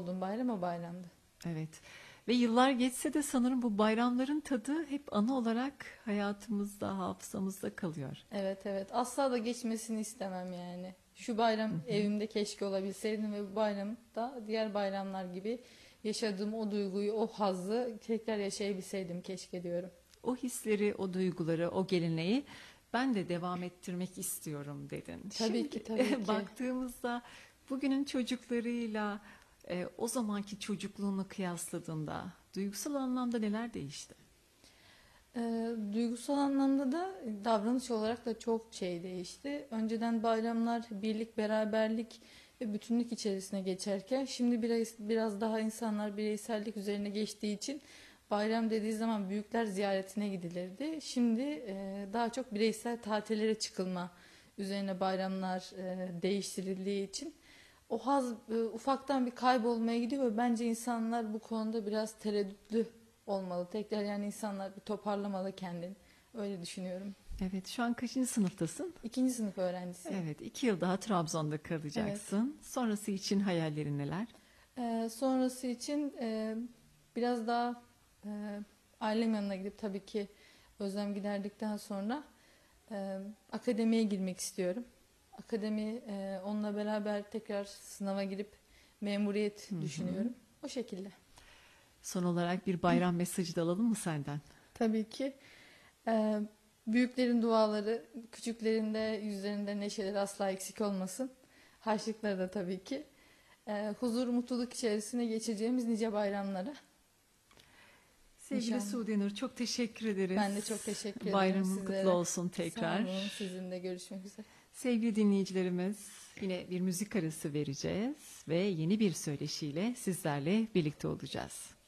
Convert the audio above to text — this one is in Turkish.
olduğum bayram o bayramdı. Evet. Ve yıllar geçse de sanırım bu bayramların tadı hep anı olarak hayatımızda, hafızamızda kalıyor. Evet, evet, asla da geçmesini istemem yani. Şu bayram evimde keşke olabilseydim ve bu bayram da diğer bayramlar gibi yaşadığım o duyguyu, o hazzı tekrar yaşayabilseydim keşke diyorum. O hisleri, o duyguları, o geleneği ben de devam ettirmek istiyorum dedin. Tabii ki, Şimdi tabii ki. baktığımızda bugünün çocuklarıyla o zamanki çocukluğunu kıyasladığında duygusal anlamda neler değişti? Duygusal anlamda da davranış olarak da çok şey değişti. Önceden bayramlar birlik, beraberlik ve bütünlük içerisine geçerken şimdi biraz daha insanlar bireysellik üzerine geçtiği için bayram dediği zaman büyükler ziyaretine gidilirdi. Şimdi daha çok bireysel tatillere çıkılma üzerine bayramlar değiştirildiği için o haz ufaktan bir kaybolmaya gidiyor ve bence insanlar bu konuda biraz tereddütlü olmalı. Tekrar yani insanlar bir toparlamalı kendini. Öyle düşünüyorum. Evet, şu an kaçıncı sınıftasın? İkinci sınıf öğrencisiyim. Evet, 2 yıl daha Trabzon'da Evet. kalacaksın. Sonrası için hayallerin neler? Sonrası için biraz daha e, ailem yanına gidip tabii ki özlem giderdikten sonra akademiye girmek istiyorum. Akademi onunla beraber tekrar sınava girip memuriyet Hı hı. düşünüyorum. O şekilde. Son olarak bir bayram mesajı da alalım mı senden? Tabii ki. Ee, Büyüklerin duaları, küçüklerin de yüzlerinde neşeleri asla eksik olmasın. Harçlıkları da tabii ki. Huzur, mutluluk içerisine geçireceğimiz nice bayramlara Sevgili inşallah. Sude Nur, çok teşekkür ederiz. Ben de çok teşekkür ederim Bayramın kutlu sizlere. olsun Sağ tekrar. olun, sizinle görüşmek üzere. Sevgili dinleyicilerimiz, yine bir müzik arası vereceğiz ve yeni bir söyleşiyle sizlerle birlikte olacağız.